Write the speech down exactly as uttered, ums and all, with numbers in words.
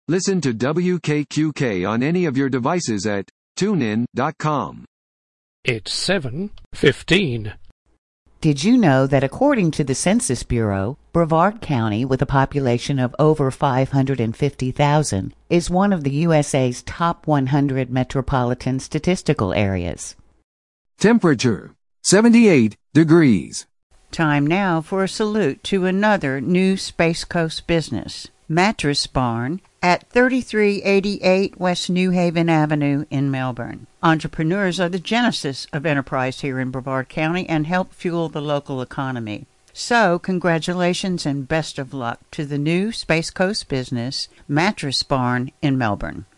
Listen to W K Q K on any of your devices at tune in dot com. It's seven fifteen. Did you know that according to the Census Bureau, Brevard County, with a population of over five hundred fifty thousand, is one of the U S A's top one hundred metropolitan statistical areas? Temperature, seventy-eight degrees. Time now for a salute to another new Space Coast business, Mattress Barn, at thirty-three eighty-eight West New Haven Avenue in Melbourne. Entrepreneurs are the genesis of enterprise here in Brevard County and help fuel the local economy. So, congratulations and best of luck to the new Space Coast business, Mattress Barn in Melbourne.